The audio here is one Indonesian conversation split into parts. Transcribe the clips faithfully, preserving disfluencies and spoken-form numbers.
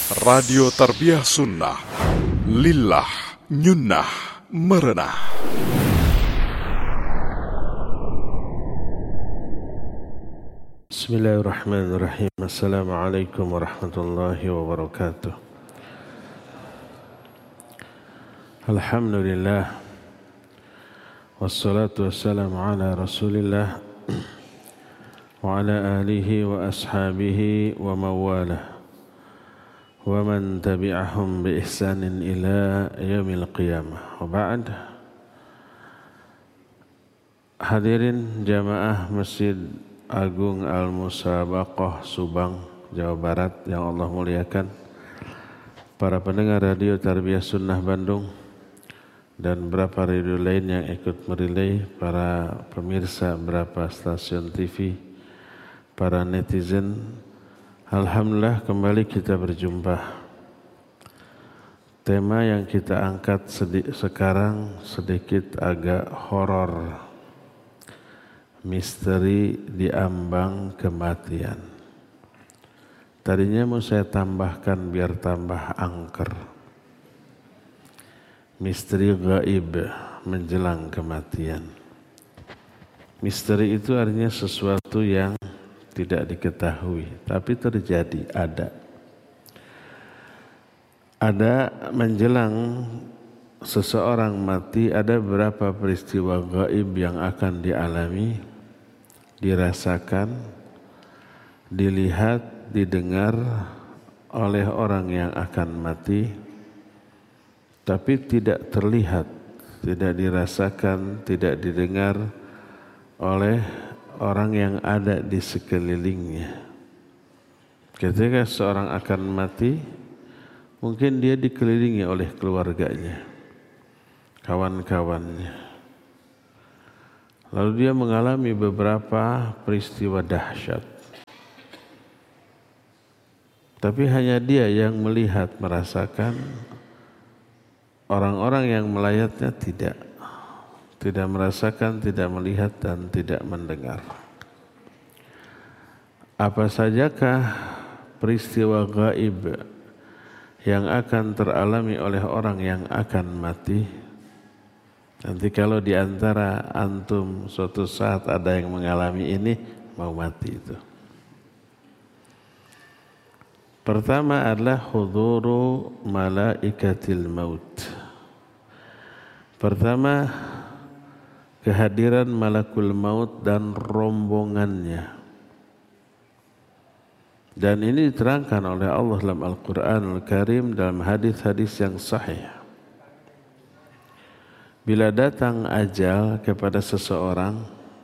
Radio Tarbiyah Sunnah, Lillah, Nyunnah, Merenah. Bismillahirrahmanirrahim. Assalamualaikum warahmatullahi wabarakatuh. Alhamdulillah. Wassalatu wassalamu ala Rasulillah wa ala alihi wa ashabihi wa mawalah wa man tabi'ahum bi ihsanin ila yaumil qiyamah. Wa ba'd. Hadirin jamaah Masjid Agung Al-Musabaqah Subang, Jawa Barat yang Allah muliakan, para pendengar Radio Tarbiyah Sunnah Bandung dan beberapa radio lain yang ikut merilai, para pemirsa beberapa stasiun T V, para netizen. Alhamdulillah kembali kita berjumpa. Tema yang kita angkat sedi- sekarang sedikit agak horor. Misteri di ambang kematian. Tadinya mau saya tambahkan biar tambah angker. Misteri gaib menjelang kematian. Misteri itu artinya sesuatu yang tidak diketahui, tapi terjadi, ada. Ada menjelang seseorang mati, ada beberapa peristiwa gaib yang akan dialami, dirasakan, dilihat, didengar oleh orang yang akan mati, tapi tidak terlihat, tidak dirasakan, tidak didengar oleh orang yang ada di sekelilingnya. Ketika seorang akan mati, mungkin dia dikelilingi oleh keluarganya, kawan-kawannya. Lalu dia mengalami beberapa peristiwa dahsyat. Tapi hanya dia yang melihat, merasakan. Orang-orang yang melayatnya tidak. Tidak merasakan, tidak melihat, dan tidak mendengar. Apa sajakah peristiwa gaib yang akan teralami oleh orang yang akan mati? Nanti kalau di antara antum suatu saat ada yang mengalami ini, mau mati itu. Pertama adalah huduru malaikatil maut. Pertama, kehadiran malakul maut dan rombongannya. Dan ini diterangkan oleh Allah dalam Al-Quranul Karim dalam hadis-hadis yang sahih. Bila datang ajal kepada seseorang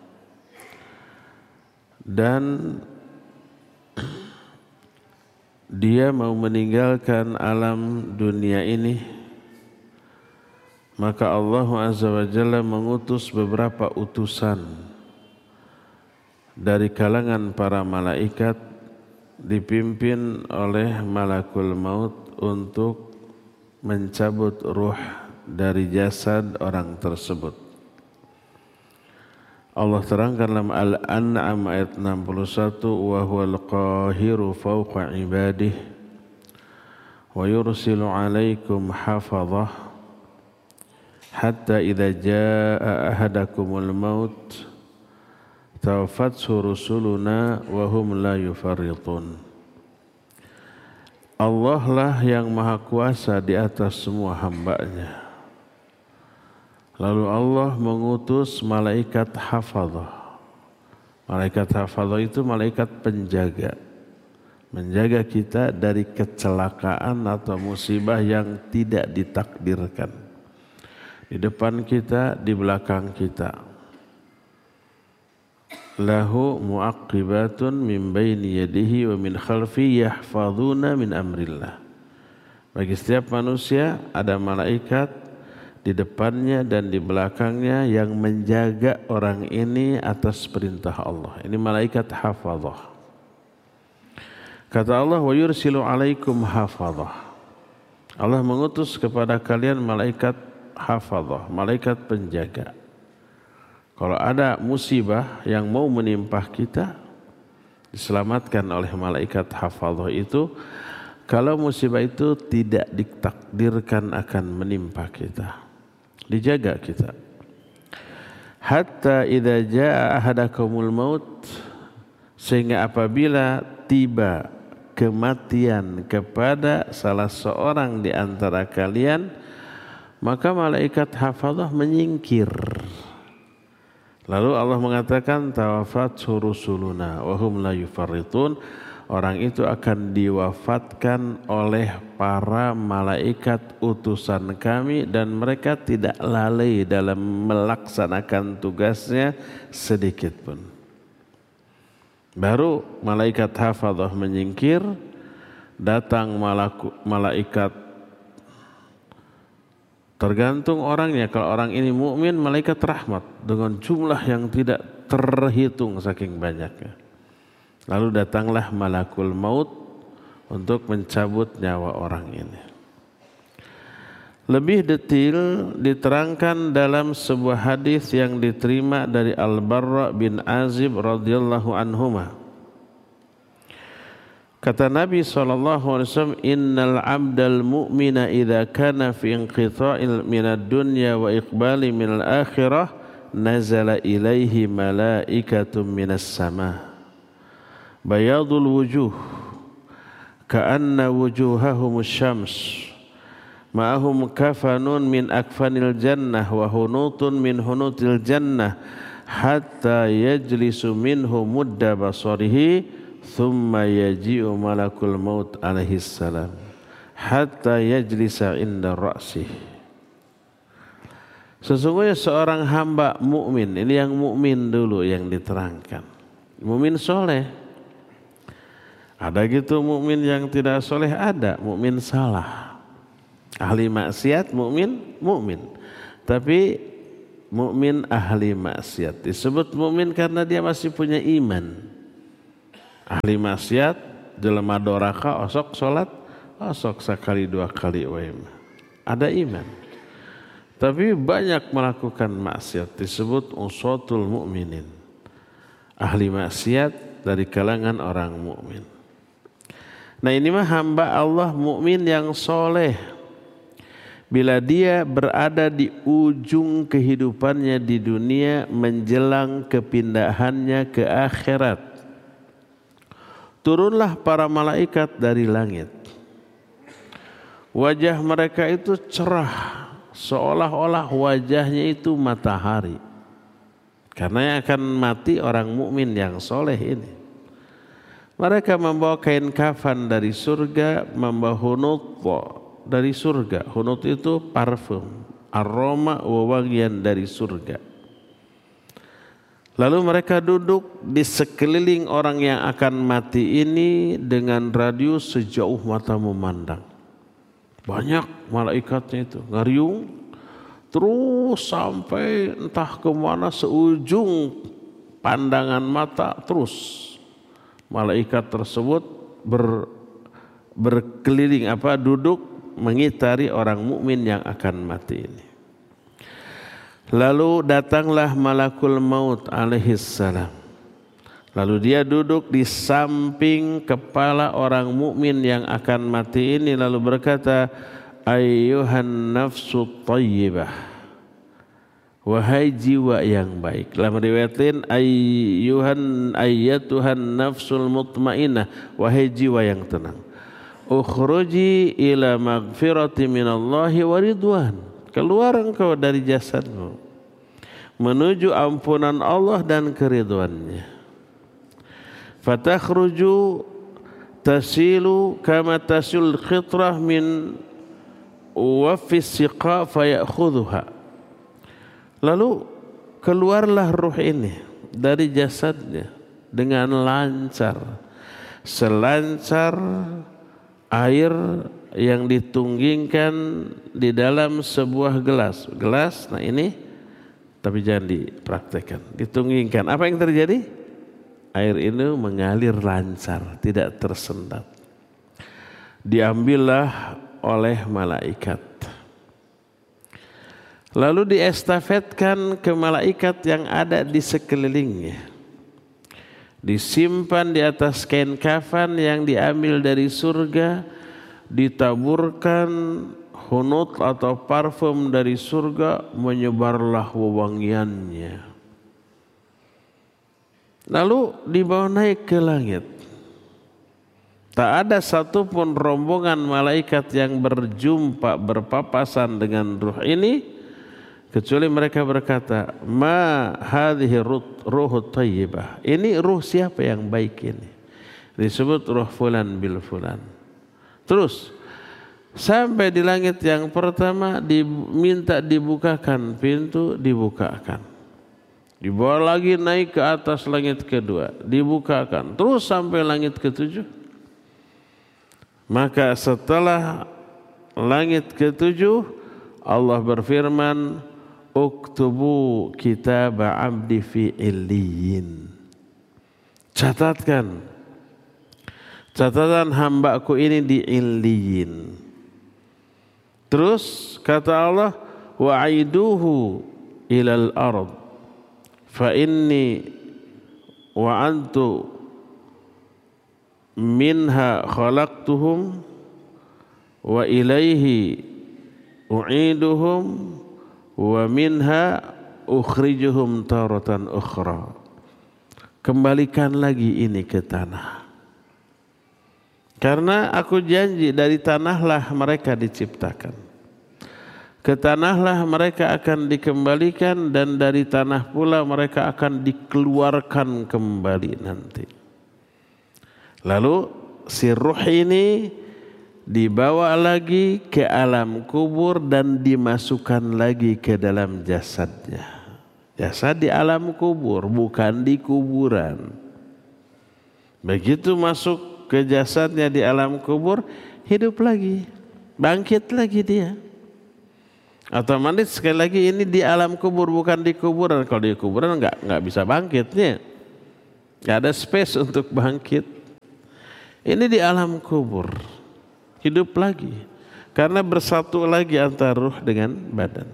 dan dia mau meninggalkan alam dunia ini, maka Allah Azza wa Jalla mengutus beberapa utusan dari kalangan para malaikat dipimpin oleh malakul maut untuk mencabut ruh dari jasad orang tersebut. Allah terangkan dalam Al-An'am ayat enam puluh satu, wa huwal qahiru fawqa ibadihi wa yursilu alaikum hafadhah hatta idza jaa ahadakumul maut tawaffathu rusuluna wa hum la yufarritun. Allah lah yang maha kuasa di atas semua hambanya. Lalu Allah mengutus malaikat hafadhah. Malaikat hafadhah itu malaikat penjaga, menjaga kita dari kecelakaan atau musibah yang tidak ditakdirkan. Di depan kita, di belakang kita. Lahu mu'aqibatun min baini yadihi wa min khalfi yahfadhuna min amrillah. Bagi setiap manusia ada malaikat di depannya dan di belakangnya yang menjaga orang ini atas perintah Allah. Ini malaikat hafadhah. Kata Allah, wa yursilu alaikum hafadhah. Allah mengutus kepada kalian malaikat hafadhah, malaikat penjaga. Kalau ada musibah yang mau menimpa kita, diselamatkan oleh malaikat hafadhah itu, kalau musibah itu tidak ditakdirkan akan menimpa kita, dijaga kita. Hatta idza jaa ahadakumul maut, sehingga apabila tiba kematian kepada salah seorang di antara kalian, maka malaikat hafadzah menyingkir. Lalu Allah mengatakan tawafathu rusuluna wa hum la yufarritun, orang itu akan diwafatkan oleh para malaikat utusan kami dan mereka tidak lalai dalam melaksanakan tugasnya sedikit pun. Baru malaikat hafadzah menyingkir, datang malaku, malaikat, tergantung orangnya. Kalau orang ini mukmin, malaikat rahmat dengan jumlah yang tidak terhitung saking banyaknya. Lalu datanglah malakul maut untuk mencabut nyawa orang ini. Lebih detail diterangkan dalam sebuah hadis yang diterima dari Al-Barra bin Azib radhiyallahu anhuma. Kata Nabi sallallahu alaihi wasallam, innal 'abdal mu'mina idza kana fi inqita'il minad dunya wa iqbali minal akhirah nazala ilaihi malaikatun minas sama bayadul wujuh ka'anna wujuhahum syams ma'ahum kafanun min akfanil jannah wa hunutun min hunutil jannah hatta yajlisu minhu mudda basarihi thumma yaji'u malakul maut alaihi salam hatta yajlisa inda ra'sih. Sesungguhnya seorang hamba mukmin, ini yang mukmin dulu yang diterangkan, mukmin soleh. Ada gitu mukmin yang tidak soleh, ada mukmin salah. Ahli maksiat mukmin, mukmin. Tapi mukmin ahli maksiat disebut mukmin karena dia masih punya iman. Ahli maksiat jelema doraka osok salat, osok sekali dua kali wae. Ada iman. Tapi banyak melakukan maksiat disebut usatul mukminin. Ahli maksiat dari kalangan orang mukmin. Nah, ini mah hamba Allah mukmin yang soleh. Bila dia berada di ujung kehidupannya di dunia menjelang kepindahannya ke akhirat, turunlah para malaikat dari langit. Wajah mereka itu cerah, seolah-olah wajahnya itu matahari. Karena yang akan mati orang mukmin yang soleh ini. Mereka membawa kain kafan dari surga, membawa hunut dari surga. Hunut itu parfum, aroma wewangian dari surga. Lalu mereka duduk di sekeliling orang yang akan mati ini dengan radius sejauh mata memandang. Banyak malaikatnya itu, ngariung terus sampai entah kemana seujung pandangan mata terus. Malaikat tersebut ber, berkeliling apa duduk mengitari orang mukmin yang akan mati ini. Lalu datanglah malakul maut alaihi salam. Lalu dia duduk di samping kepala orang mukmin yang akan mati ini lalu berkata, ayyuhan nafsu thayyibah, wahai jiwa yang baik. Dalam riwayat lain, ayyuhan ayyatuhan nafsul mutmainnah, wahai jiwa yang tenang. Ukhruji ila maghfirati minallahi wa ridwan, keluar engkau dari jasadmu menuju ampunan Allah dan keridwannya. Fatakhruju tasilu kama tasul khitrah min wafis siqa fayakhudhuha. Lalu keluarlah ruh ini dari jasadnya dengan lancar, selancar air yang ditunggingkan di dalam sebuah gelas. Gelas, nah ini, tapi jangan dipraktekkan. Ditunggingkan, apa yang terjadi? Air ini mengalir lancar, tidak tersendat. Diambillah oleh malaikat. Lalu diestafetkan ke malaikat yang ada di sekelilingnya. Disimpan di atas kain kafan yang diambil dari surga ditaburkan hunut atau parfum dari surga, menyebarlah wewangiannya. Lalu dibawa naik ke langit. Tak ada satupun rombongan malaikat yang berjumpa berpapasan dengan ruh ini kecuali mereka berkata, ma hadhihi ruhut thayyibah. Ini ruh siapa yang baik ini? Disebut ruh fulan bil fulan. Terus sampai di langit yang pertama diminta dibukakan pintu, dibukakan. Dibawa lagi naik ke atas langit kedua, dibukakan. Terus sampai langit ketujuh. Maka setelah langit ketujuh, Allah berfirman, uktubu kitab abdi fi illiyin. Catatkan catatan hambaku ini di illiyin. Terus kata Allah, wa'iduhu ilal ard fa inni wa antu minha khalaqtuhum wa ilaihi u'iduhum wa minha ukhrijuhum taratan ukhra. Kembalikan lagi ini ke tanah. Karena aku janji dari tanahlah mereka diciptakan. Ke tanahlah mereka akan dikembalikan dan dari tanah pula mereka akan dikeluarkan kembali nanti. Lalu si ruh ini dibawa lagi ke alam kubur dan dimasukkan lagi ke dalam jasadnya. Jasad di alam kubur, bukan di kuburan. Begitu masuk ke jasadnya di alam kubur, hidup lagi, bangkit lagi dia. Otomatis sekali lagi ini di alam kubur, bukan di kuburan. Kalau di kuburan nggak nggak bisa bangkitnya, nggak ada space untuk bangkit. Ini di alam kubur, hidup lagi, karena bersatu lagi antara ruh dengan badan.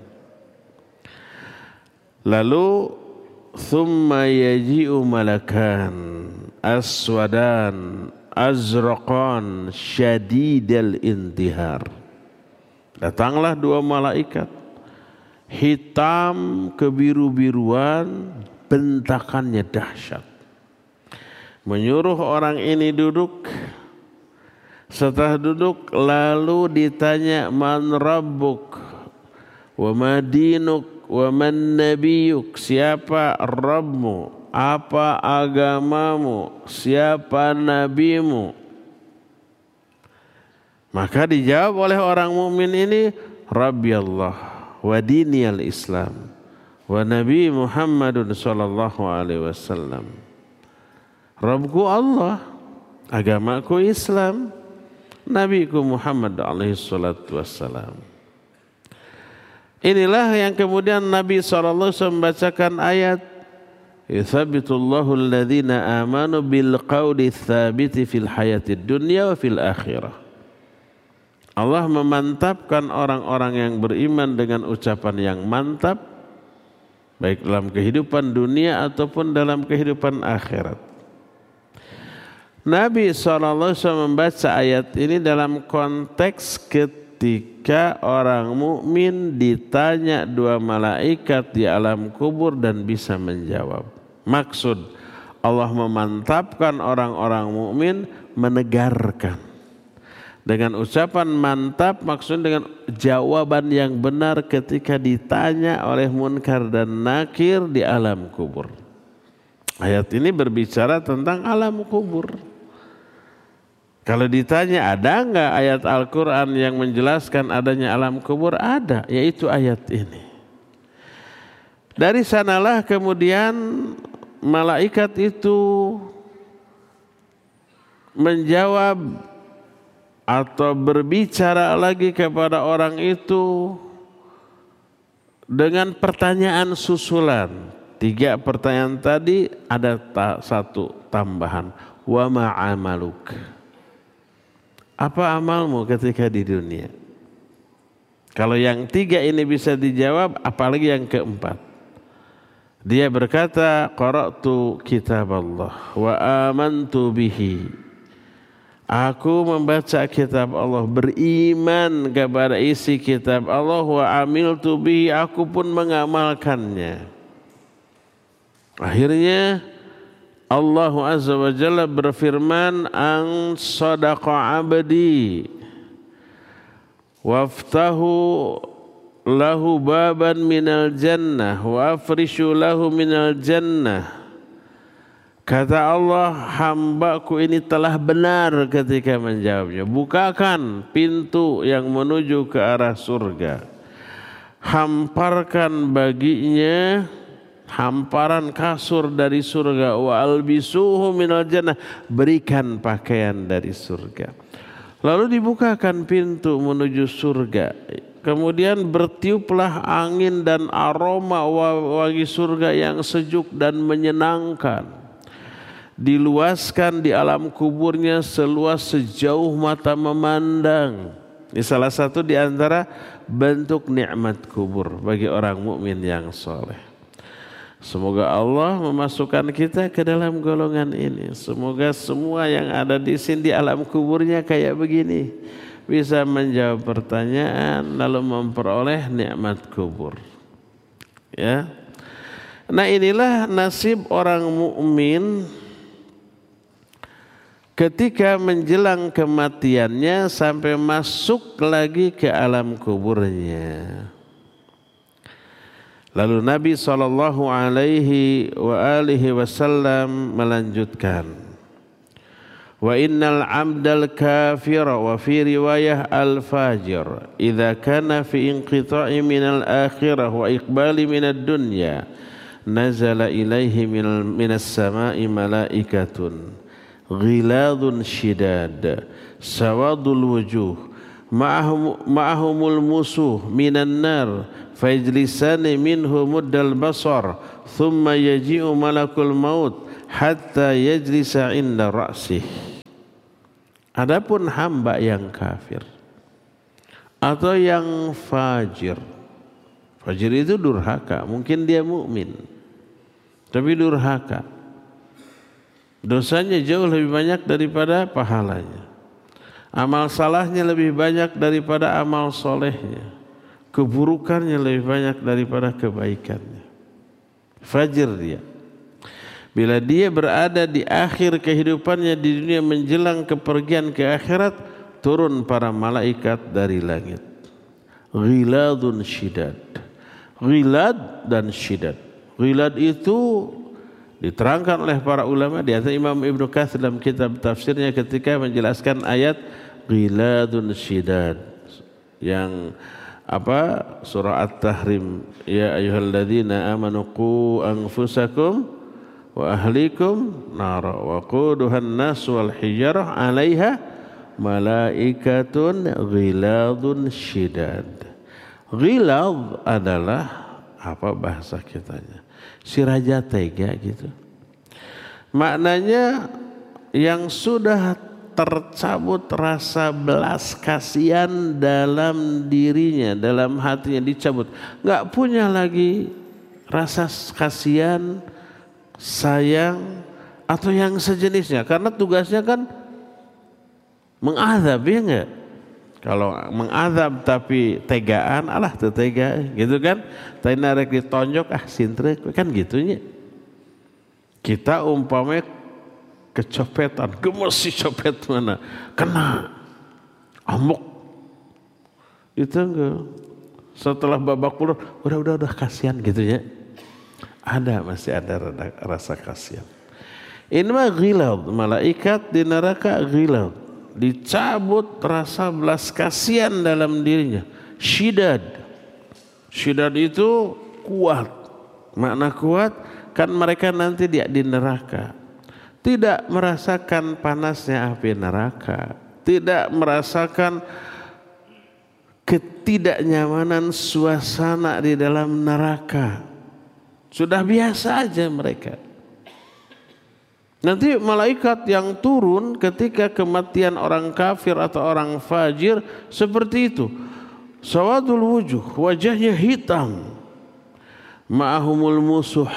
Lalu, thumma yaji'u malakan aswadan azraqan syadidal intihar. Datanglah dua malaikat, hitam kebiru-biruan, bentakannya dahsyat. Menyuruh orang ini duduk. Setelah duduk lalu ditanya, man rabbuk wa ma dinuk wa man nabiyuk. Siapa Rabbmu, apa agamamu, siapa nabimu? Maka dijawab oleh orang mukmin ini, Rabbi Allah wa diniyal Islam wa Nabi Muhammadun sallallahu alaihi wasallam. Rabbku Allah, agamaku Islam, Nabiku Muhammad alaihi salatu wassalam. Inilah yang kemudian Nabi sallallahu alaihi wasallam membacakan ayat, yuthabbitullahu alladhina amanu bil qawli tsabiti fil hayatid dunya wa fil akhirah. Allah memantapkan orang-orang yang beriman dengan ucapan yang mantap, baik dalam kehidupan dunia ataupun dalam kehidupan akhirat. Nabi shallallahu alaihi wasallam membaca ayat ini dalam konteks ketika orang mukmin ditanya dua malaikat di alam kubur dan bisa menjawab. Maksud Allah memantapkan orang-orang mukmin, menegarkan. Dengan ucapan mantap maksud dengan jawaban yang benar ketika ditanya oleh munkar dan nakir di alam kubur. Ayat ini berbicara tentang alam kubur. Kalau ditanya ada enggak ayat Al-Quran yang menjelaskan adanya alam kubur? Ada, yaitu ayat ini. Dari sanalah kemudian malaikat itu menjawab atau berbicara lagi kepada orang itu dengan pertanyaan susulan. Tiga pertanyaan tadi ada ta- satu tambahan. Wa ma'amaluk. Apa amalmu ketika di dunia? Kalau yang tiga ini bisa dijawab, apalagi yang keempat. Dia berkata, qara'tu kitab Allah wa amantu bihi. Aku membaca kitab Allah, beriman kepada isi kitab Allah, wa amiltu bihi, aku pun mengamalkannya. Akhirnya Allah Azza wa Jalla berfirman, an sadaqa abdi waftahu lahu baban minal jannah wa afrishu lahu minal jannah. Kata Allah, hambaku ini telah benar ketika menjawabnya. Bukakan pintu yang menuju ke arah surga. Hamparkan baginya hamparan kasur dari surga. Wa albisuhu minal jannah. Berikan pakaian dari surga. Lalu dibukakan pintu menuju surga. Kemudian bertiuplah angin dan aroma wangi surga yang sejuk dan menyenangkan. Diluaskan di alam kuburnya seluas sejauh mata memandang. Ini salah satu di antara bentuk nikmat kubur bagi orang mukmin yang soleh. Semoga Allah memasukkan kita ke dalam golongan ini. Semoga semua yang ada di sini di alam kuburnya kayak begini, bisa menjawab pertanyaan lalu memperoleh nikmat kubur. Ya. Nah, inilah nasib orang mukmin ketika menjelang kematiannya sampai masuk lagi ke alam kuburnya. Lalu Nabi sallallahu alaihi wa alihi wasallam melanjutkan, wa innal abdal kafira wa fi riwayah al fajir idza kana fi inqita'i minal akhirah wa iqbali minad dunya nazala ilaihi minas sama'i malaikatun ghiladun shidad sawadul wujuh ma'ahum ma'ahumul musuh minan nar fajlisani minhu muddal basar thumma yaji'u malakul maut hatta yajlisa inda ra'sih. Adapun hamba yang kafir atau yang fajir, fajir itu durhaka, mungkin dia mukmin tapi durhaka, dosanya jauh lebih banyak daripada pahalanya. Amal salahnya lebih banyak daripada amal solehnya. Keburukannya lebih banyak daripada kebaikannya. Fajir dia. Bila dia berada di akhir kehidupannya di dunia menjelang kepergian ke akhirat, turun para malaikat dari langit. Ghiladun syidad. Ghilad dan syidad. Ghilad itu diterangkan oleh para ulama, di atas Imam Ibnu Katsir dalam kitab tafsirnya ketika menjelaskan ayat ghiladun syidad yang apa, surah At-Tahrim, ya ayyuhalladzina amanu qu anfusakum wa ahlikum nara wa quduhan nas wal hijarah 'alaiha malaikatun ghiladun syidad. Ghilad adalah apa bahasa kitanya? Si raja tega gitu. Maknanya yang sudah tercabut rasa belas kasihan dalam dirinya, dalam hatinya dicabut. Nggak punya lagi rasa kasihan, sayang atau yang sejenisnya. Karena tugasnya kan mengadab, ya enggak? Kalau mengadab tapi tegaan, alah tuh tega gitu kan. Tapi narek ditonjok, ah sintrek kan gitunya. Kita umpamanya kecopetan, gemes si copet mana, kena amuk. Itu enggak. Setelah babak belur, udah udah udah kasihan gitu ya. Ada masih ada rasa kasihan. Ini mah ghilad, malaikat di neraka ghilad. Dicabut rasa belas kasihan dalam dirinya. Syidad. Syidad itu kuat. Makna kuat kan mereka nanti di, di neraka. Tidak merasakan panasnya api neraka. Tidak merasakan ketidaknyamanan suasana di dalam neraka. Sudah biasa aja mereka. Nanti malaikat yang turun ketika kematian orang kafir atau orang fajir seperti itu. Sawadul wujuh, wajahnya hitam. Ma'ahumul musuh.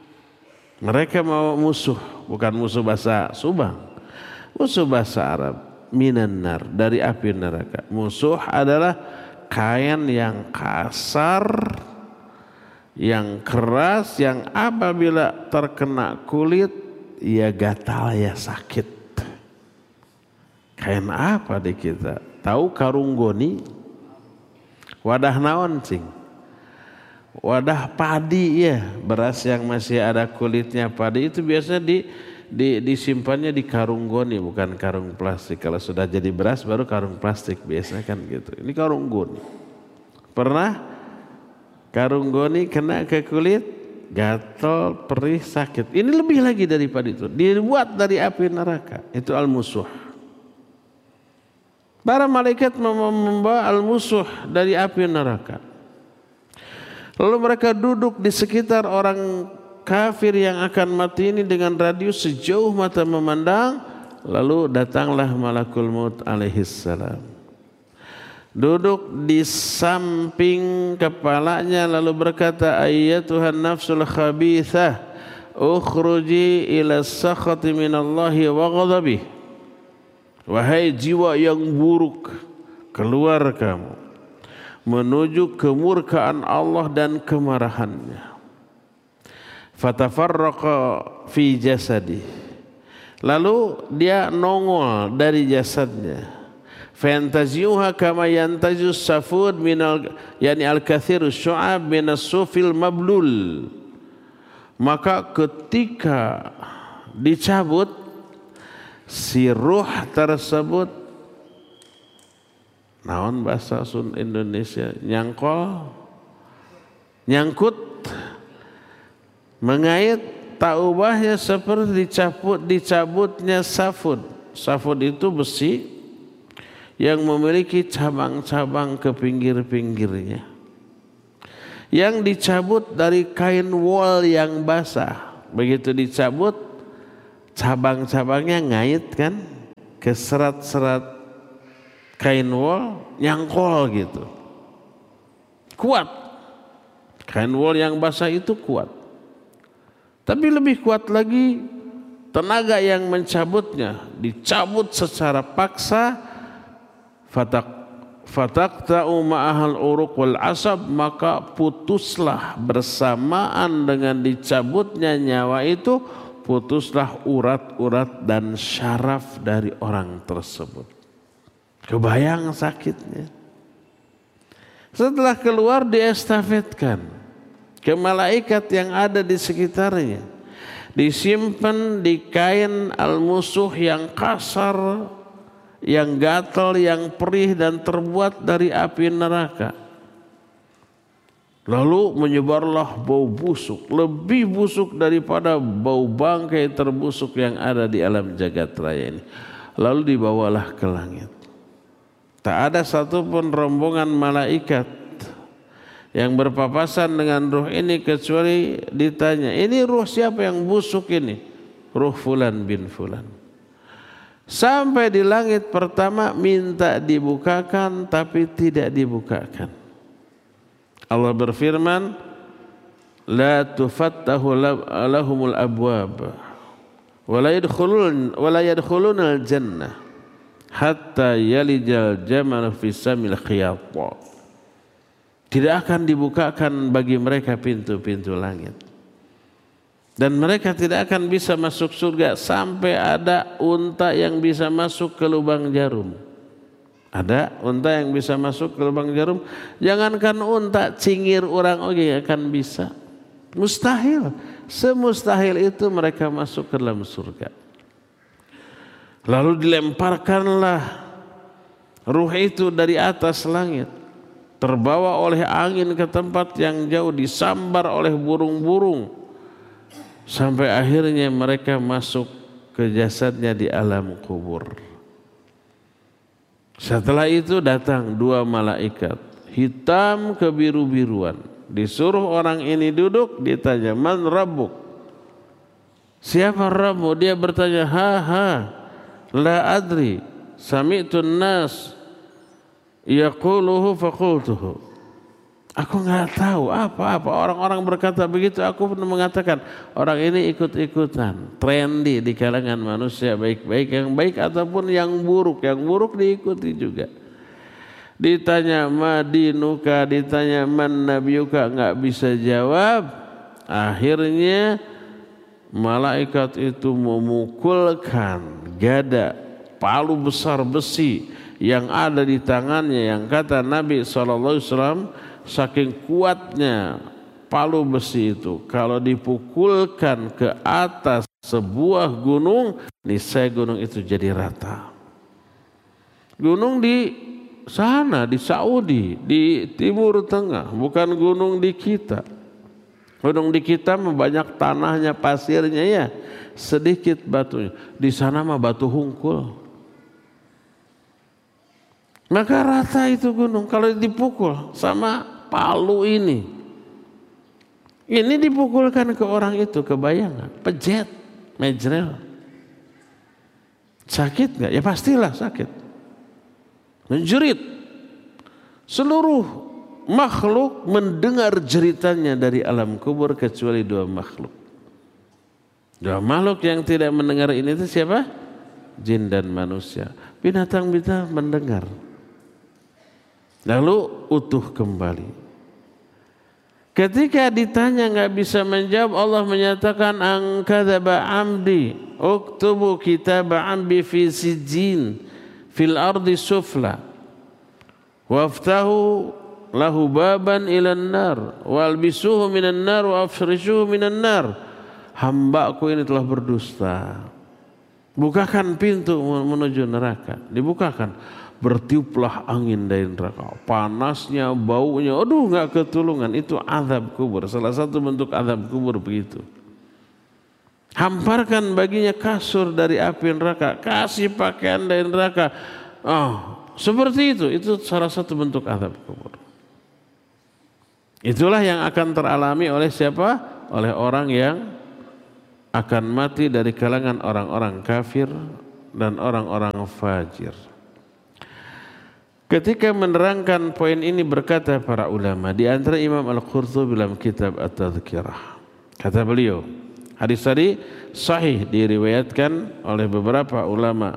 Mereka mau musuh, bukan musuh bahasa Subang. Musuh bahasa Arab. minan nar, dari api neraka. Musuh adalah kain yang kasar, yang keras, yang apabila terkena kulit ya gatal, ya sakit. Kain apa di kita? Tahu karung goni? Wadah naon cing? Wadah padi ya, beras yang masih ada kulitnya padi itu biasanya di, di disimpannya di karung goni, bukan karung plastik. Kalau sudah jadi beras baru karung plastik biasanya kan gitu. Ini karung goni. Pernah karung goni kena ke kulit, gatal, perih, sakit. Ini lebih lagi daripada itu. Dibuat dari api neraka. Itu al-musuh. Para malaikat membawa al-musuh dari api neraka. Lalu mereka duduk di sekitar orang kafir yang akan mati ini dengan radius sejauh mata memandang. Lalu datanglah malakul maut alaihissalam. Duduk di samping kepalanya lalu berkata, ayyatuhan nafsul khabithah ukhruji ila sakhati minallahi wa ghadabih. Wahai jiwa yang buruk, keluar kamu menuju kemurkaan Allah dan kemarahannya. Fatafarraqa fi jasadi. Lalu dia nongol dari jasadnya. Fantaziuha kama yantazus safud minal yani al-kathir syu'ab minas sufil mablul. Maka ketika dicabut si ruh tersebut, naon bahasa Sun Indonesia, nyangkol, nyangkut, mengait, tak ubahnya seperti dicabut dicabutnya safud. Safud itu besi yang memiliki cabang-cabang ke pinggir-pinggirnya, yang dicabut dari kain wol yang basah. Begitu dicabut, cabang-cabangnya ngait kan ke serat-serat kain wol, nyangkol gitu. Kuat. Kain wol yang basah itu kuat. Tapi lebih kuat lagi tenaga yang mencabutnya. Dicabut secara paksa. Fatak fatakta'u ma'ahal uruq wal asab, maka putuslah bersamaan dengan dicabutnya nyawa itu, putuslah urat-urat dan syaraf dari orang tersebut. Kebayang sakitnya. Setelah keluar diestafetkan ke malaikat yang ada di sekitarnya. Disimpan di kain al-musuh yang kasar, yang gatal, yang perih dan terbuat dari api neraka. Lalu menyebarlah bau busuk, lebih busuk daripada bau bangkai terbusuk yang ada di alam jagat raya ini. Lalu dibawalah ke langit. Tak ada satupun rombongan malaikat yang berpapasan dengan ruh ini kecuali ditanya, ini ruh siapa yang busuk ini? Ruh fulan bin fulan. Sampai di langit pertama minta dibukakan tapi tidak dibukakan. Allah berfirman, la tufattahu lahumul abwab wa la yadkhulun wa la yadkhulunal jannah hatta yalijal jamal fi samil khiyat. Tidak akan dibukakan bagi mereka pintu-pintu langit, dan mereka tidak akan bisa masuk surga sampai ada unta yang bisa masuk ke lubang jarum. Ada unta yang bisa masuk ke lubang jarum. Jangankan unta, cingir orang oke akan bisa. Mustahil. Semustahil itu mereka masuk ke dalam surga. Lalu dilemparkanlah ruh itu dari atas langit, terbawa oleh angin ke tempat yang jauh, disambar oleh burung-burung, sampai akhirnya mereka masuk ke jasadnya di alam kubur. Setelah itu datang dua malaikat hitam kebiru-biruan, disuruh orang ini duduk, ditanya, man rabbuk, siapa Rabbu? Dia bertanya, ha ha la adri sami'tun nas yaquluhu faqultuhu. Aku nggak tahu apa-apa. Orang-orang berkata begitu, aku pun mengatakan orang ini ikut-ikutan, trendy di kalangan manusia, baik-baik yang baik ataupun yang buruk, yang buruk diikuti juga. Ditanya madinuka, ditanya man nabiyuka, nggak bisa jawab. Akhirnya malaikat itu memukulkan gada palu besar besi yang ada di tangannya, yang kata Nabi shallallahu alaihi wasallam saking kuatnya palu besi itu, kalau dipukulkan ke atas sebuah gunung, niscaya gunung itu jadi rata. Gunung di sana, di Saudi, di Timur Tengah, bukan gunung di kita. Gunung di kita banyak tanahnya, pasirnya ya, sedikit batunya. Di sana mah batu hungkul. Maka rata itu gunung kalau dipukul sama palu ini. Ini dipukulkan ke orang itu, kebayang gak? Pejet, mejrel. Sakit gak? Ya pastilah sakit. Menjerit. Seluruh makhluk mendengar jeritannya dari alam kubur kecuali dua makhluk. Dua makhluk yang tidak mendengar ini itu siapa? Jin dan manusia. Binatang-binatang mendengar. Lalu utuh kembali. Ketika ditanya nggak bisa menjawab, Allah menyatakan angkadzaba amdi uktubu kitaba ambi fi sijin fil ardi sufla waftahu lahu baban ilan nar walbisuhu minan nar wa afrishuhu minan nar. Hambaku ini telah berdusta, bukakan pintu menuju neraka. Dibukakan, bertiuplah angin dari neraka, panasnya, baunya, aduh nggak ketulungan. Itu azab kubur, salah satu bentuk azab kubur begitu. Hamparkan baginya kasur dari api neraka, kasih pakaian dari neraka. Oh, seperti itu, itu salah satu bentuk azab kubur. Itulah yang akan teralami oleh siapa? Oleh orang yang akan mati dari kalangan orang-orang kafir dan orang-orang fajir. Ketika menerangkan poin ini berkata para ulama, di antara Imam Al-Qurtubi dalam kitab At-Tadhkirah, kata beliau, hadis tadi sahih diriwayatkan oleh beberapa ulama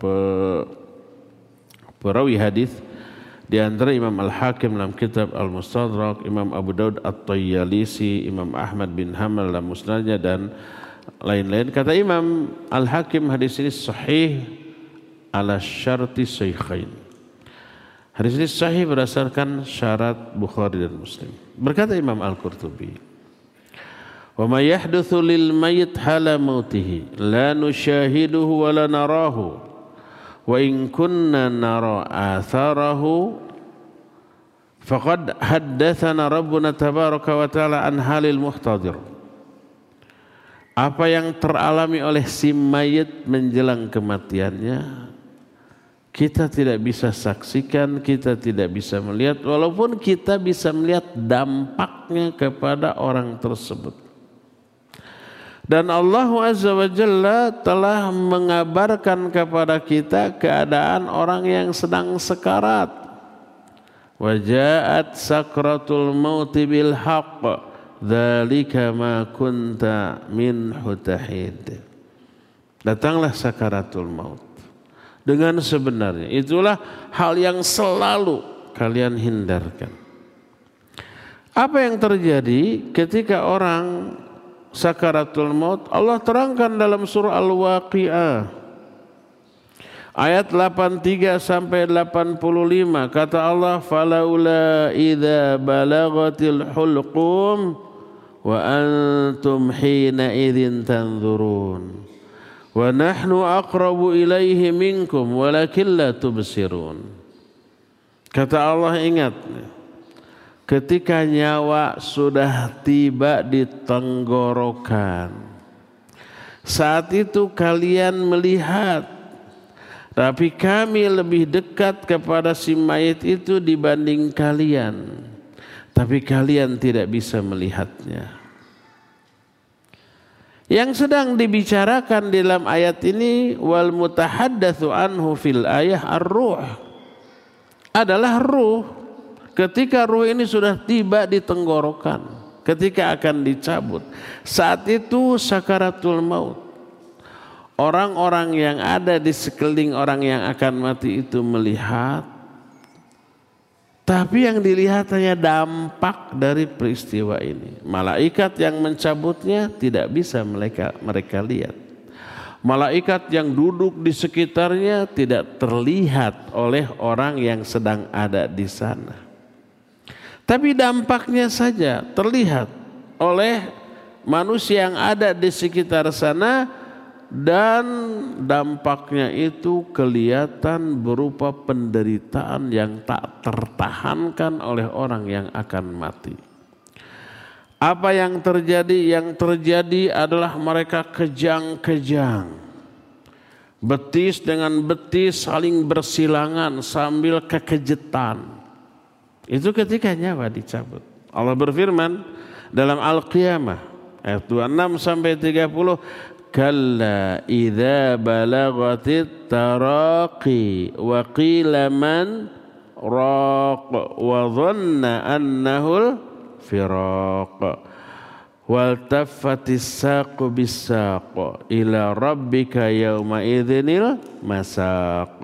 perawi hadis, di antara Imam Al-Hakim dalam kitab Al-Mustadrak, Imam Abu Daud At-Tayyalisi, Imam Ahmad bin Hanbal dalam musnadnya dan lain-lain. Kata Imam Al-Hakim, hadis ini sahih ala syarti shaykhain. Hadis ini sahih berdasarkan syarat Bukhari dan Muslim. Berkata Imam Al-Qurtubi, "Wa ma yahdutsu lil mayyit hala mautihi la nusyahiduhu wa la narahu wa in kunna nara atharahu faqad haddatsana Rabbuna tabaraka wa ta'ala an halil muhtadir." Apa yang teralami oleh si mayit menjelang kematiannya kita tidak bisa saksikan, kita tidak bisa melihat, walaupun kita bisa melihat dampaknya kepada orang tersebut. Dan Allah Azza wa Jalla telah mengabarkan kepada kita keadaan orang yang sedang sekarat. Wa ja'at sakratul mauti bil haqq, dzalika ma kunta minhu tahid. Datanglah sakaratul maut dengan sebenarnya. Itulah hal yang selalu kalian hindarkan. Apa yang terjadi ketika orang sakaratul maut? Allah terangkan dalam surah Al-Waqi'ah ayat delapan puluh tiga sampai delapan puluh lima. Kata Allah, falaula idza balagatil hulqum wa antum hina idzin tanzurun wa nahnu aqrabu ilaihi minkum walakin la tubsirun. Kata Allah, ingat ketika nyawa sudah tiba di tenggorokan, saat itu kalian melihat, tapi kami lebih dekat kepada si mayit itu dibanding kalian, tapi kalian tidak bisa melihatnya. Yang sedang dibicarakan dalam ayat ini, wal mutahaddatsu anhu fil ayah ar-ruh, adalah ruh. ketika ruh ini sudah tiba di tenggorokan, ketika akan dicabut, saat itu sakaratul maut. Orang-orang yang ada di sekeliling orang yang akan mati itu melihat, tapi yang dilihat hanya dampak dari peristiwa ini. Malaikat yang mencabutnya tidak bisa mereka mereka lihat. Malaikat yang duduk di sekitarnya tidak terlihat oleh orang yang sedang ada di sana. Tapi dampaknya saja terlihat oleh manusia yang ada di sekitar sana, dan dampaknya itu kelihatan berupa penderitaan yang tak tertahankan oleh orang yang akan mati. Apa yang terjadi? Yang terjadi adalah mereka kejang-kejang. Betis dengan betis saling bersilangan sambil kekejetan. Itu ketika nyawa dicabut. Allah berfirman dalam Al-Qiyamah ayat dua puluh enam sampai tiga puluh, kalla idza balagatit taraqi wa qila man raq wa dhanna annahul firaq wal taffatis saqu bis-saq ila rabbika yauma idzinil masaq.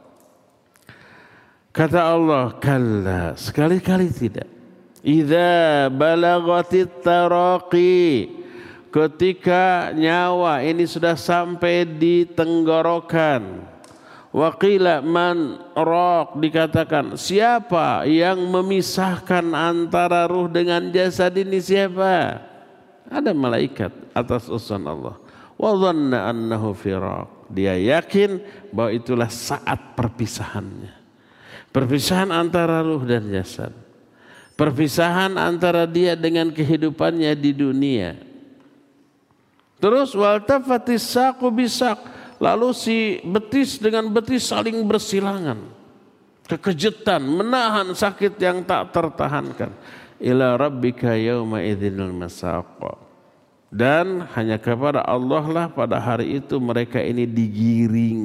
Kata Allah, kalla, sekali-kali tidak. Idza balagatit taraqi, ketika nyawa ini sudah sampai di tenggorokan. Waqila man raq, dikatakan siapa yang memisahkan antara ruh dengan jasad ini, siapa? Ada malaikat atas urusan Allah. Wa dhanna annahu firaq, dia yakin bahwa itulah saat perpisahannya. Perpisahan antara ruh dan jasad. Perpisahan antara dia dengan kehidupannya di dunia. Terus wal tafatis saqu bisaq, lalu si betis dengan betis saling bersilangan. Kekejutan, menahan sakit yang tak tertahankan. Ila rabbika yauma idzinil masaq. Dan hanya kepada Allah lah pada hari itu mereka ini digiring.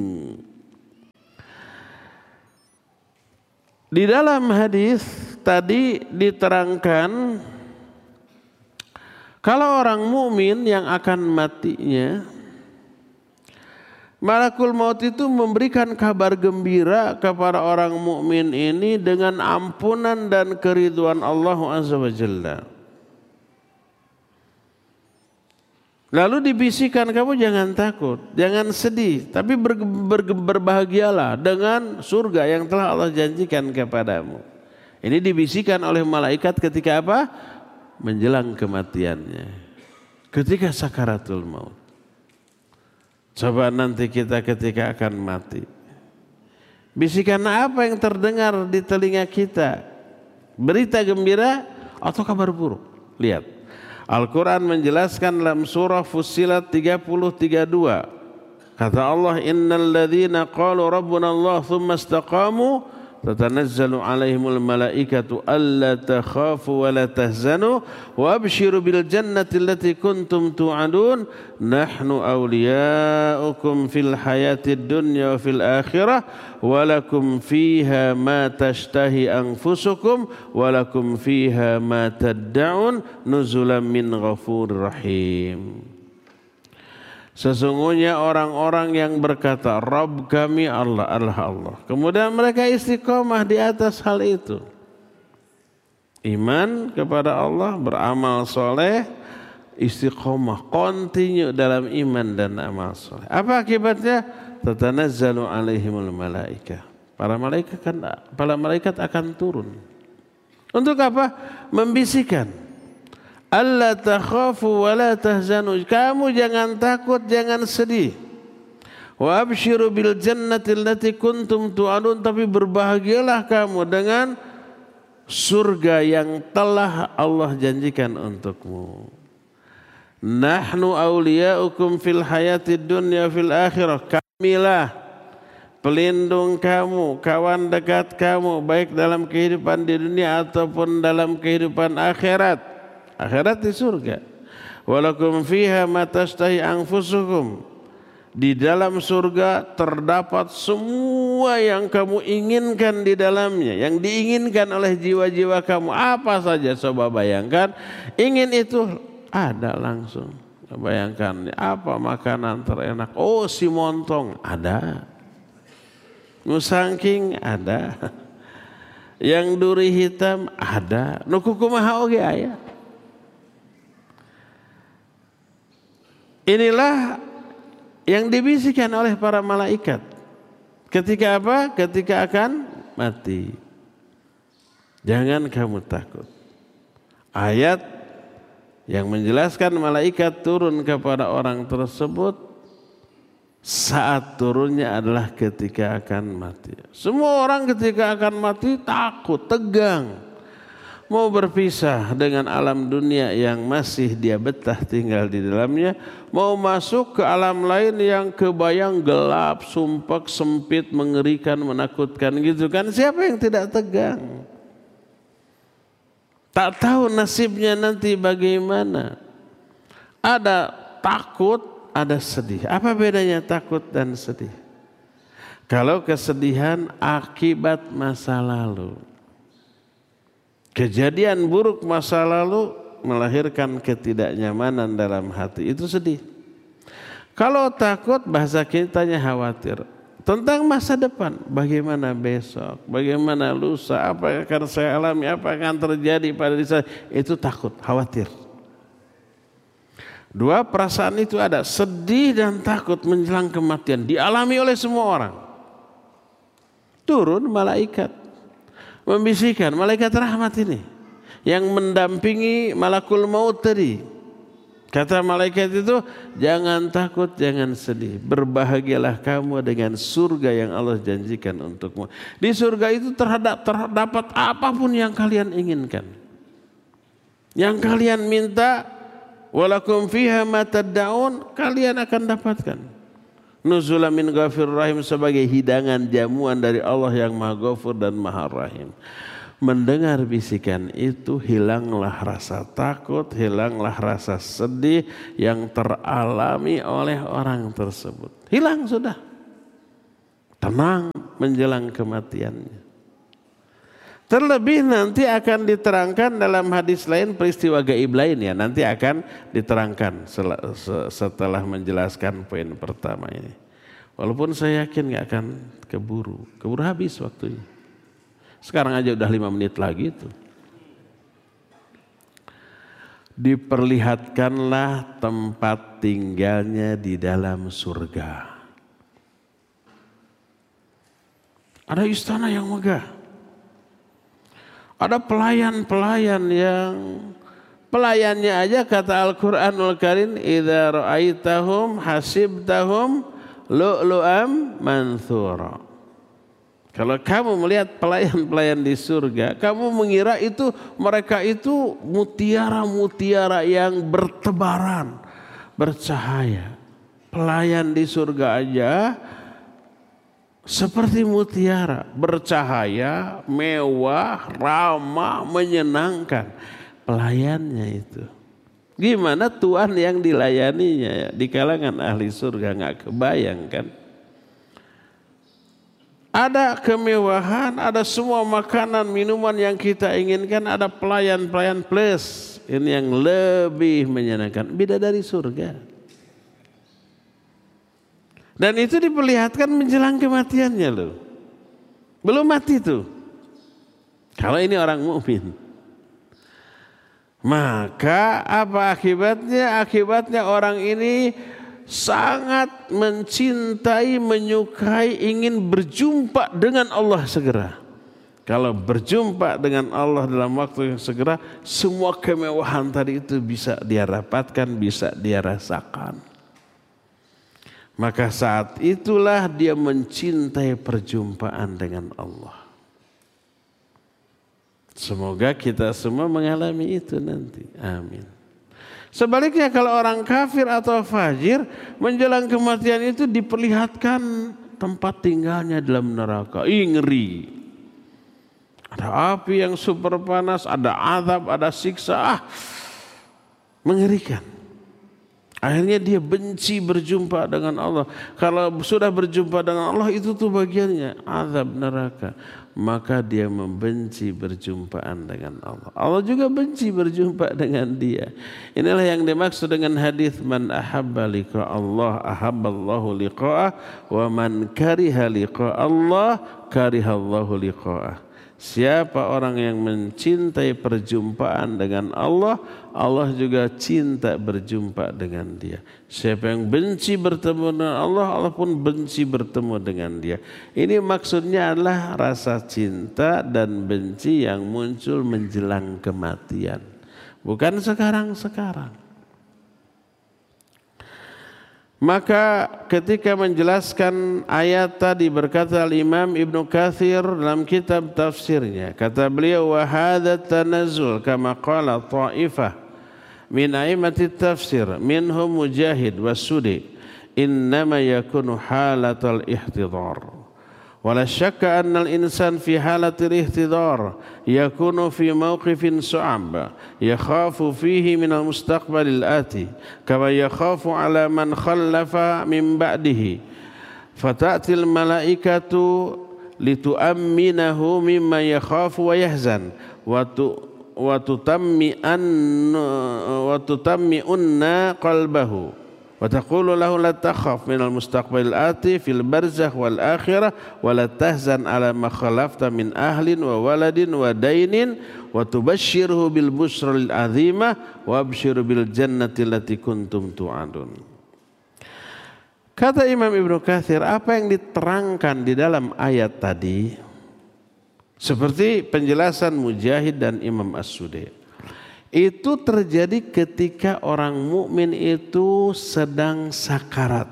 Di dalam hadis tadi diterangkan, kalau orang mukmin yang akan matinya, Malakul Maut itu memberikan kabar gembira kepada orang mukmin ini dengan ampunan dan keridhaan Allah Azza wa Jalla. Lalu dibisikkan, kamu jangan takut, jangan sedih, tapi ber, ber, berbahagialah dengan surga yang telah Allah janjikan kepadamu. Ini dibisikkan oleh malaikat ketika apa? Menjelang kematiannya, ketika sakaratul maut. Coba nanti kita ketika akan mati, bisikan apa yang terdengar di telinga kita? Berita gembira atau kabar buruk? Lihat, Al-Quran menjelaskan dalam surah Fussilat tiga puluh tiga puluh dua. Kata Allah, innal ladzina qalu rabbuna Allah thumma istaqamu tatanazzalu alaihimul malaikatu alla takhafu wa la tahzanu wa abshiru bil jannati allati kuntum tu'adun nahnu awliya'ukum fil hayatid dunya wa fil akhirah wa lakum fiha ma tashtahi anfusukum wa lakum fiha ma tad'un nuzulan min ghafurir rahim. Sesungguhnya orang-orang yang berkata Rabb kami Allah adalah Allah, kemudian mereka istiqomah di atas hal itu, iman kepada Allah, beramal soleh, istiqomah, continue dalam iman dan amal soleh. Apa akibatnya? Tatanazzalu alaihimul malaikah, para malaikat kan, para malaikat akan turun. Untuk apa? Membisikkan, alla takhafu wa la tahzanu, kamu jangan takut, jangan sedih. Wa abshiru bil jannati allati kuntum tu'adun, tapi berbahagialah kamu dengan surga yang telah Allah janjikan untukmu. Nahnu awliya'ukum fil hayatid dunya fil akhirah, kamilah pelindung kamu, kawan dekat kamu, baik dalam kehidupan di dunia ataupun dalam kehidupan akhirat. Akhirat di surga. Walakum fiha ma tashtahi anfusukum, Di dalam surga terdapat semua yang kamu inginkan di dalamnya, yang diinginkan oleh jiwa-jiwa kamu. Apa saja coba bayangkan, ingin itu ada langsung. Bayangkan apa makanan terenak? Oh, si montong ada, nusangking ada, yang duri hitam ada, nu kumaha oge aya. Inilah yang dibisikkan oleh para malaikat ketika apa? Ketika akan mati. Jangan kamu takut. Ayat yang menjelaskan malaikat turun kepada orang tersebut saat turunnya adalah ketika akan mati. Semua orang ketika akan mati takut, tegang, mau berpisah dengan alam dunia yang masih dia betah tinggal di dalamnya, mau masuk ke alam lain yang kebayang gelap, sumpek, sempit, mengerikan, menakutkan gitu kan. Siapa yang tidak tegang? Tak tahu nasibnya nanti bagaimana. Ada takut, ada sedih. Apa bedanya takut dan sedih? Kalau kesedihan akibat masa lalu, kejadian buruk masa lalu melahirkan ketidaknyamanan dalam hati, itu sedih. Kalau takut, bahasa kitanya khawatir tentang masa depan, bagaimana besok, bagaimana lusa, apa yang akan saya alami, apa yang akan terjadi pada diri saya, itu takut, khawatir. Dua perasaan itu ada, sedih dan takut menjelang kematian, dialami oleh semua orang. Turun malaikat membisikkan, malaikat rahmat ini yang mendampingi malakul maut tadi. Kata malaikat itu, jangan takut, jangan sedih. Berbahagialah kamu dengan surga yang Allah janjikan untukmu. Di surga itu terhadap, terdapat apapun yang kalian inginkan. Yang kalian minta, walakum fiha ma tad'un, kalian akan dapatkan. Nuzulan min ghafurur rahim, sebagai hidangan jamuan dari Allah yang Maha Ghafur dan Maha Rahim. Mendengar bisikan itu, hilanglah rasa takut, hilanglah rasa sedih yang teralami oleh orang tersebut. Hilang sudah. Tenang menjelang kematiannya. Terlebih nanti akan diterangkan dalam hadis lain peristiwa gaib lain ya. Nanti akan diterangkan setelah menjelaskan poin pertama ini. Walaupun saya yakin gak akan keburu. Keburu habis waktunya. Sekarang aja udah lima menit lagi tuh. Diperlihatkanlah tempat tinggalnya di dalam surga. Ada istana yang megah. Ada pelayan-pelayan yang pelayannya aja kata Al-Qur'anul Karim, idza ra'aitahum hasibtahum lu'lu'am manthura. Kalau kamu melihat pelayan-pelayan di surga, kamu mengira itu mereka itu mutiara-mutiara yang bertebaran, bercahaya. Pelayan di surga aja seperti mutiara, bercahaya, mewah, ramah, menyenangkan. Pelayannya itu. Gimana Tuhan yang dilayaninya ya? Di kalangan ahli surga nggak kebayang kan? Ada kemewahan, ada semua makanan, minuman yang kita inginkan, ada pelayan-pelayan plus. Ini yang lebih menyenangkan, bidadari surga. Dan itu diperlihatkan menjelang kematiannya loh. Belum mati tuh. Kalau ini orang mukmin. Maka apa akibatnya? Akibatnya orang ini sangat mencintai, menyukai, ingin berjumpa dengan Allah segera. Kalau berjumpa dengan Allah dalam waktu yang segera, semua kemewahan tadi itu bisa dia dapatkan, bisa dia rasakan. Maka saat itulah dia mencintai perjumpaan dengan Allah. Semoga kita semua mengalami itu nanti. Amin. Sebaliknya kalau orang kafir atau fajir menjelang kematian itu diperlihatkan tempat tinggalnya dalam neraka. Ih, ngeri. Ada api yang super panas, ada azab, ada siksa. Ah, mengerikan. Akhirnya dia benci berjumpa dengan Allah. Kalau sudah berjumpa dengan Allah itu tuh bagiannya azab neraka. Maka dia membenci berjumpaan dengan Allah. Allah juga benci berjumpa dengan dia. Inilah yang dimaksud dengan hadis man ahabba liqa Allah ahabballahu liqa'ah wa man kariha liqa Allah karihallahu liqa'ah. Siapa orang yang mencintai perjumpaan dengan Allah, Allah juga cinta berjumpa dengan dia. Siapa yang benci bertemu dengan Allah, Allah pun benci bertemu dengan dia. Ini maksudnya adalah rasa cinta dan benci yang muncul menjelang kematian. Bukan sekarang-sekarang. Maka ketika menjelaskan ayat tadi berkata Imam Ibnu Katsir dalam kitab tafsirnya, kata beliau wa hadza tanazzul kama qala ta'ifah min a'immati tafsir minhum Mujahid was-Sudi innama yakunu halatal ihtidhar. ولا شك أن الإنسان في حالة الاحتضار يكون في موقف صعب يخاف فيه من المستقبل الآتي كما يخاف على من خلف من بعده فتأتي الملائكة لتؤمنه مما يخاف ويحزن وتطمئن وتطمئن قلبه وتقول له لا تخف من المستقبل الآتي في البرزخ والآخرة ولا تحزن على ما خلفت من أهل وولد ودين وتبشره بالبشرى العظيمة وابشر بالجنة التي كنتم توعدون. Kata Imam Ibnu Katsir, apa yang diterangkan di dalam ayat tadi seperti penjelasan Mujahid dan Imam As-Sudi, itu terjadi ketika orang mukmin itu sedang sakarat.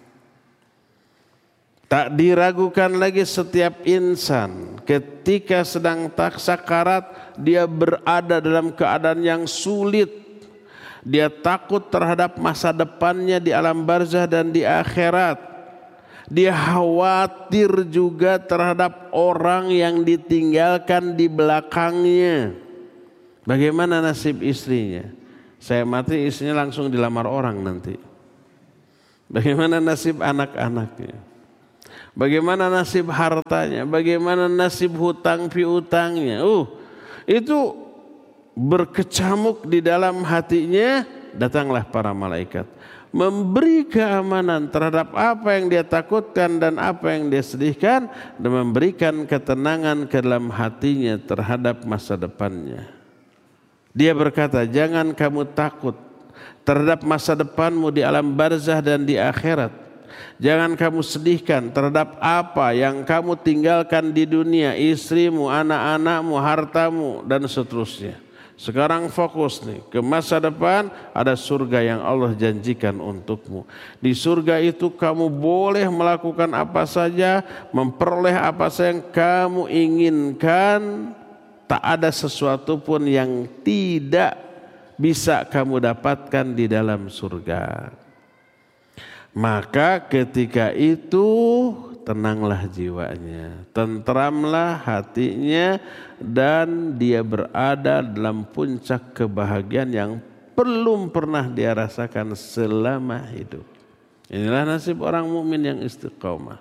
Tak diragukan lagi setiap insan ketika sedang tak sakarat dia berada dalam keadaan yang sulit. Dia takut terhadap masa depannya di alam barzah dan di akhirat. Dia khawatir juga terhadap orang yang ditinggalkan di belakangnya. Bagaimana nasib istrinya? Saya mati istrinya langsung dilamar orang nanti. Bagaimana nasib anak-anaknya? Bagaimana nasib hartanya? Bagaimana nasib hutang piutangnya? Uh, itu berkecamuk di dalam hatinya. Datanglah para malaikat memberi keamanan terhadap apa yang dia takutkan dan apa yang dia sedihkan, dan memberikan ketenangan ke dalam hatinya terhadap masa depannya. Dia berkata, jangan kamu takut terhadap masa depanmu di alam barzah dan di akhirat. Jangan kamu sedihkan terhadap apa yang kamu tinggalkan di dunia, istrimu, anak-anakmu, hartamu, dan seterusnya. Sekarang fokus nih ke masa depan, ada surga yang Allah janjikan untukmu. Di surga itu kamu boleh melakukan apa saja, memperoleh apa saja yang kamu inginkan. Tak ada sesuatu pun yang tidak bisa kamu dapatkan di dalam surga. Maka ketika itu tenanglah jiwanya, tentramlah hatinya, dan dia berada dalam puncak kebahagiaan yang belum pernah dia rasakan selama hidup. Inilah nasib orang mukmin yang istiqomah.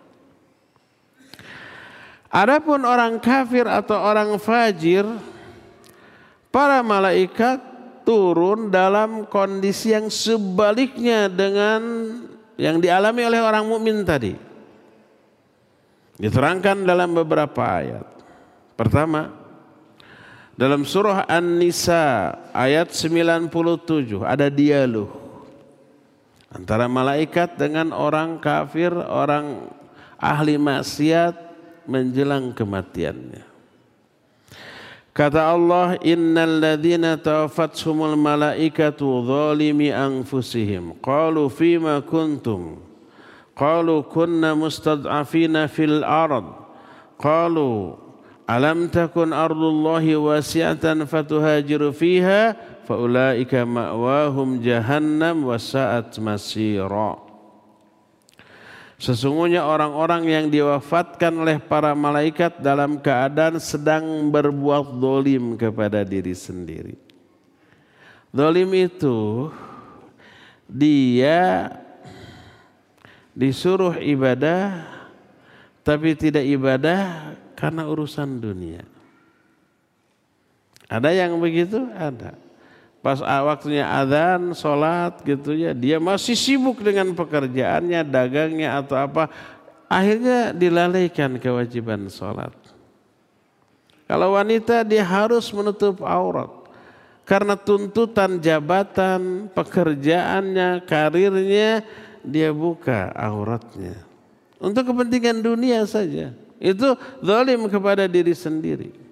Adapun orang kafir atau orang fajir, para malaikat turun dalam kondisi yang sebaliknya dengan yang dialami oleh orang mukmin tadi. Diterangkan dalam beberapa ayat. Pertama, dalam surah An-Nisa ayat sembilan puluh tujuh ada dialog antara malaikat dengan orang kafir, orang ahli maksiat menjelang kematiannya. Kata Allah, innal ladzina tawaffatuhumul malaikatu zalimi anfusihim qalu fima kuntum qalu kunna mustad'afina fil ard qalu alam takun ardullahi wasi'atan fatuhajiru fiha faulaika ma'wahum jahannam wa sa'at masira. Sesungguhnya orang-orang yang diwafatkan oleh para malaikat dalam keadaan sedang berbuat zalim kepada diri sendiri. Zalim itu dia disuruh ibadah tapi tidak ibadah karena urusan dunia. Ada yang begitu? Ada. Pas waktunya azan, sholat gitu ya, dia masih sibuk dengan pekerjaannya, dagangnya atau apa, akhirnya dilalaikan kewajiban sholat. Kalau wanita dia harus menutup aurat karena tuntutan jabatan, pekerjaannya, karirnya, dia buka auratnya untuk kepentingan dunia saja. Itu zalim kepada diri sendiri.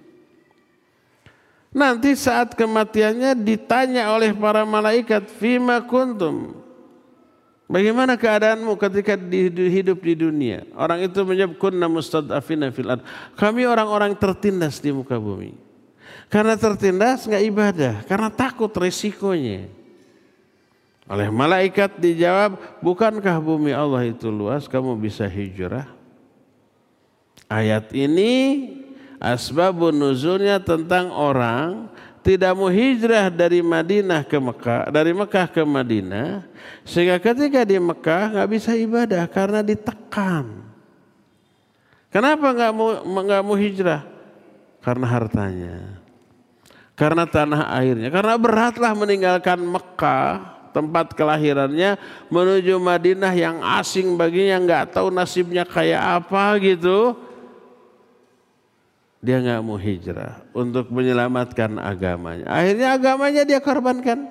Nanti saat kematiannya ditanya oleh para malaikat, fima kuntum, bagaimana keadaanmu ketika hidup di dunia? Orang itu menjawab, kunna mustad'afina fil ard, kami orang-orang tertindas di muka bumi. Karena tertindas nggak ibadah, karena takut resikonya. Oleh malaikat dijawab, bukankah bumi Allah itu luas, kamu bisa hijrah? Ayat ini asbabun nuzulnya tentang orang tidak mau hijrah dari Madinah ke Mekah, dari Mekah ke Madinah, sehingga ketika di Mekah nggak bisa ibadah karena ditekan. Kenapa nggak mau nggak mau hijrah? Karena hartanya, karena tanah airnya, karena beratlah meninggalkan Mekah tempat kelahirannya menuju Madinah yang asing baginya, nggak tahu nasibnya kayak apa gitu. Dia nggak mau hijrah untuk menyelamatkan agamanya. Akhirnya agamanya dia korbankan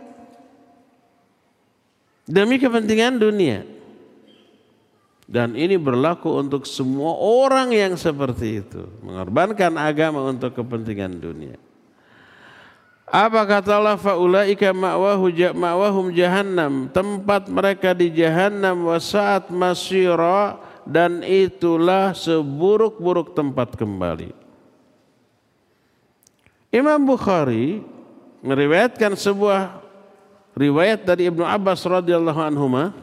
demi kepentingan dunia. Dan ini berlaku untuk semua orang yang seperti itu, mengorbankan agama untuk kepentingan dunia. Apa kata Allah? Faulaika ma'wahum jahannam, tempat mereka di jahannam, wasaat masyira, dan itulah seburuk-buruk tempat kembali. Imam Bukhari meriwayatkan sebuah riwayat dari Ibnu Abbas radhiyallahu anhuma.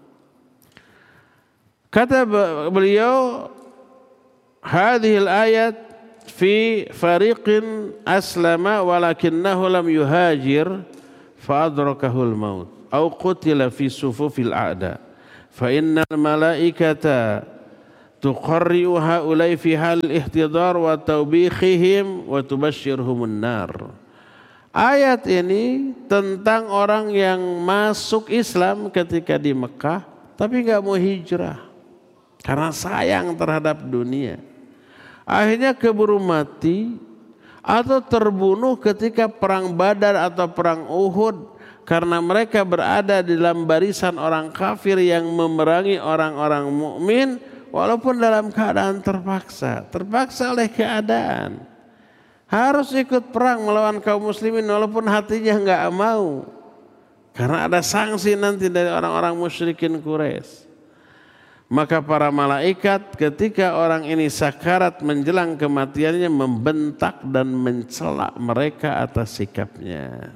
Kata beliau, hadhil ayat fi fariqin aslama walakinnahu lam yuhajir fa adrakahul maut au qutila fi sufufil a'da fa innal malaikata tuqarri'u haulai fi hal ihtidar wa tawbikhihim wa tubashshirhumun nar. Ayat ini tentang orang yang masuk Islam ketika di Mekah tapi enggak mau hijrah karena sayang terhadap dunia. Akhirnya keburu mati atau terbunuh ketika perang Badar atau perang Uhud karena mereka berada di dalam barisan orang kafir yang memerangi orang-orang mukmin. Walaupun dalam keadaan terpaksa, terpaksa oleh keadaan. Harus ikut perang melawan kaum muslimin walaupun hatinya enggak mau. Karena ada sanksi nanti dari orang-orang musyrikin Quraisy. Maka para malaikat ketika orang ini sakarat menjelang kematiannya membentak dan mencela mereka atas sikapnya.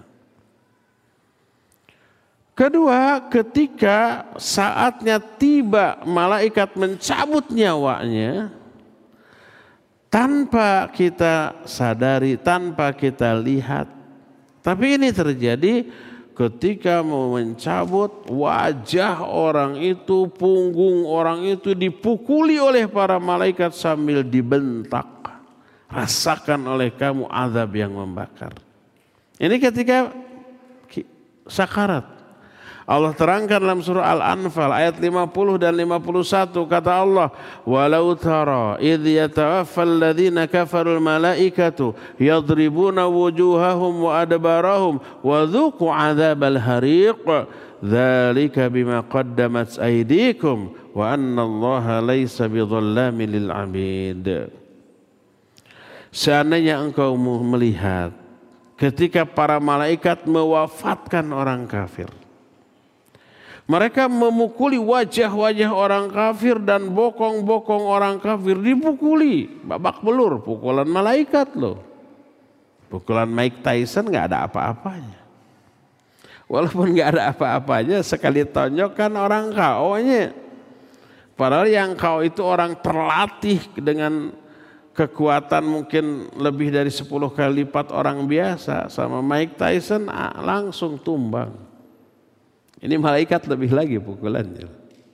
Kedua, ketika saatnya tiba malaikat mencabut nyawanya tanpa kita sadari, tanpa kita lihat. Tapi ini terjadi ketika mau mencabut, wajah orang itu, punggung orang itu dipukuli oleh para malaikat sambil dibentak. Rasakan oleh kamu azab yang membakar. Ini ketika sakarat. Allah terangkan dalam surah Al-Anfal ayat lima puluh dan lima puluh satu, kata Allah, walau tara idh yatawaffal ladzina kafarul malaikatu yadribuna wujuhahum wa adbarahum wa dhuqu adzabal hariq dzalika bima qaddamat aydikum wa anna Allaha laisa bidzallamin lil 'abid. Seandainya engkau melihat ketika para malaikat mewafatkan orang kafir, mereka memukuli wajah-wajah orang kafir dan bokong-bokong orang kafir dipukuli. Babak belur, pukulan malaikat loh. Pukulan Mike Tyson gak ada apa-apanya. Walaupun gak ada apa-apanya, sekali tonjok kan orang K O-nya. Padahal yang K O itu orang terlatih dengan kekuatan mungkin lebih dari sepuluh kali lipat orang biasa. Sama Mike Tyson langsung tumbang. Ini malaikat lebih lagi pukulannya.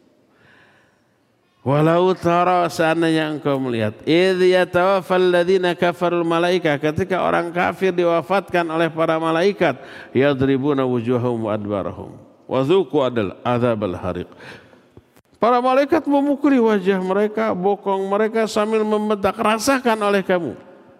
Walau tara seandainya engkau melihat idh yatawaffal ladzina kafarul malaika, ketika orang kafir diwafatkan oleh para malaikat, yadribuna wujuhahum wa adbarahum wa dzuqu adzabal hariq. Para malaikat memukuli wajah mereka, bokong mereka sambil membentak, rasakan oleh kamu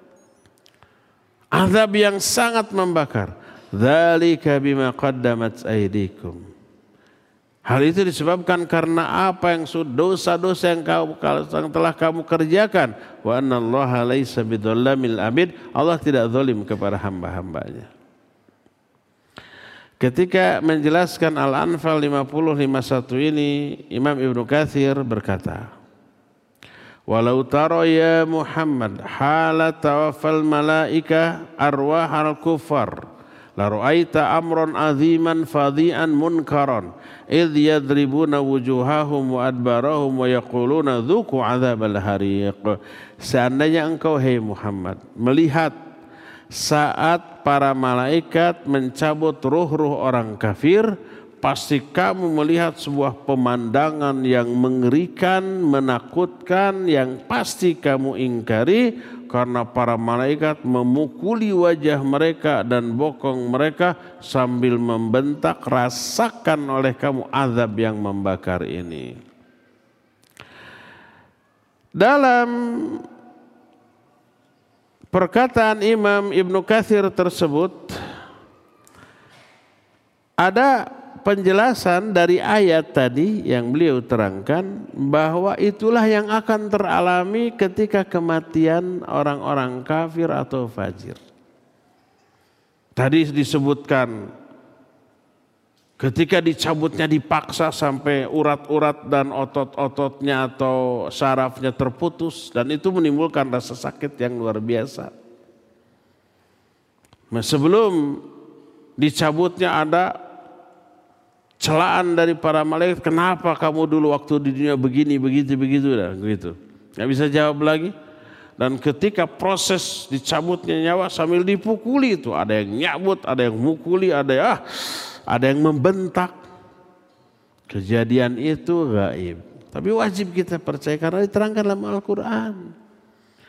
azab yang sangat membakar. Dzalika bima qaddamat aydikum. Hal itu disebabkan karena apa yang dosa-dosa yang, kau, yang telah kamu kerjakan. Wa annallaha laisa bidzallamil abid. Allah tidak zalim kepada hamba-hambanya. Ketika menjelaskan Al-Anfal lima puluh lima puluh satu ini, Imam Ibnu Katsir berkata, walau tara ya Muhammad hala tawaffal malaika arwahal kufar la ra'aita amran aziman fadhi'an munkaran idh yadribuna wujuhahum wa adbarahum wa yaquluna dzuqu adzabal hariq. Seandainya engkau hai Muhammad melihat saat para malaikat mencabut ruh-ruh orang kafir, pasti kamu melihat sebuah pemandangan yang mengerikan, menakutkan, yang pasti kamu ingkari, karena para malaikat memukuli wajah mereka dan bokong mereka sambil membentak, rasakan oleh kamu azab yang membakar ini. Dalam perkataan Imam Ibnu Katsir tersebut ada penjelasan dari ayat tadi yang beliau terangkan bahwa itulah yang akan teralami ketika kematian orang-orang kafir atau fajir. Tadi disebutkan ketika dicabutnya dipaksa sampai urat-urat dan otot-ototnya atau sarafnya terputus, dan itu menimbulkan rasa sakit yang luar biasa. Nah, sebelum dicabutnya ada celaan dari para malaikat, kenapa kamu dulu waktu di dunia begini, begitu, begitu, dah, begitu. Nggak bisa jawab lagi. Dan ketika proses dicabutnya nyawa sambil dipukuli itu, ada yang nyabut, ada yang mukuli, ada yang, ah, ada yang membentak. Kejadian itu gaib. Tapi wajib kita percaya karena diterangkan dalam Al-Quran.